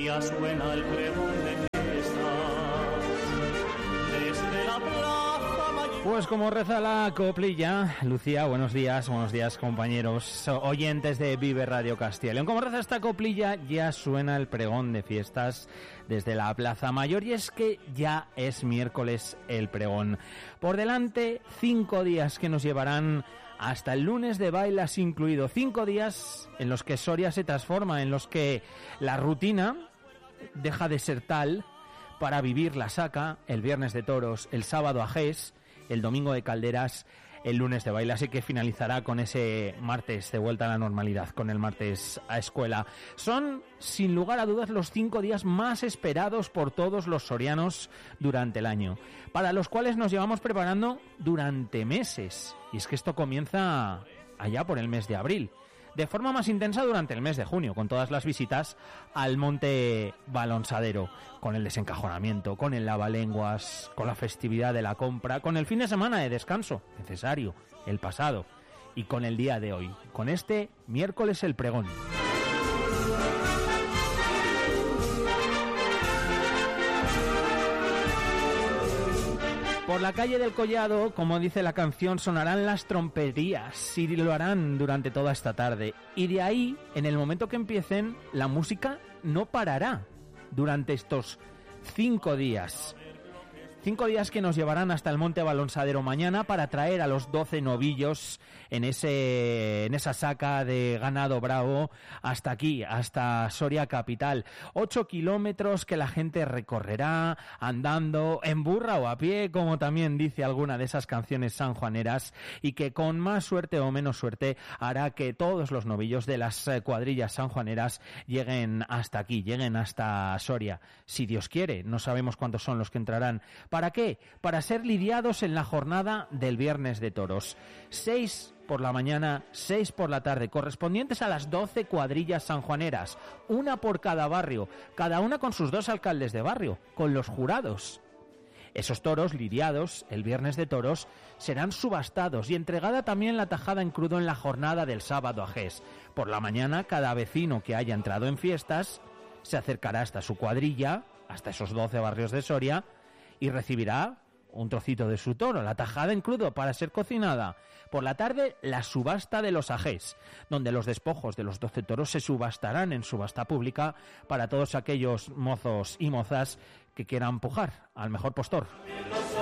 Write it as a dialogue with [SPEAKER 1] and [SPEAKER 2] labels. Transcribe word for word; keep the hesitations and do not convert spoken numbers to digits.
[SPEAKER 1] ya suena el pregón de fiestas desde la plaza mayor.
[SPEAKER 2] Pues como reza la coplilla, Lucía, buenos días, buenos días compañeros oyentes de Vive Radio Castilla y León. Como reza esta coplilla, ya suena el pregón de fiestas desde la Plaza Mayor, y es que ya es miércoles el pregón. Por delante, cinco días que nos llevarán hasta el lunes de bailas incluido, cinco días en los que Soria se transforma, en los que la rutina deja de ser tal para vivir la saca, el viernes de toros, el sábado ajés, el domingo de calderas, el lunes de baile, así que finalizará con ese martes de vuelta a la normalidad, con el martes a escuela. Son, sin lugar a dudas, los cinco días más esperados por todos los sorianos durante el año, para los cuales nos llevamos preparando durante meses. Y es que esto comienza allá por el mes de abril, de forma más intensa durante el mes de junio, con todas las visitas al Monte Balonsadero, con el desencajonamiento, con el lavalenguas, con la festividad de la compra, con el fin de semana de descanso necesario, el pasado, y con el día de hoy, con este miércoles el pregón. Por la calle del Collado, como dice la canción, sonarán las tromperías y lo harán durante toda esta tarde. Y de ahí, en el momento que empiecen, la música no parará durante estos cinco días. Cinco días que nos llevarán hasta el Monte Balonsadero mañana para traer a los doce novillos en ese en esa saca de ganado bravo hasta aquí, hasta Soria capital. Ocho kilómetros que la gente recorrerá andando, en burra o a pie, como también dice alguna de esas canciones sanjuaneras, y que con más suerte o menos suerte hará que todos los novillos de las cuadrillas sanjuaneras lleguen hasta aquí, lleguen hasta Soria. Si Dios quiere, no sabemos cuántos son los que entrarán. ¿Para qué? Para ser lidiados en la jornada del viernes de toros. Seis por la mañana, seis por la tarde, correspondientes a las doce cuadrillas sanjuaneras, una por cada barrio, cada una con sus dos alcaldes de barrio, con los jurados. Esos toros lidiados, el viernes de toros, serán subastados y entregada también la tajada en crudo en la jornada del sábado ajés. Por la mañana, cada vecino que haya entrado en fiestas se acercará hasta su cuadrilla, hasta esos doce barrios de Soria, y recibirá un trocito de su toro, la tajada en crudo para ser cocinada. Por la tarde, la subasta de los ajés, donde los despojos de los doce toros se subastarán en subasta pública para todos aquellos mozos y mozas que quieran pujar al mejor postor.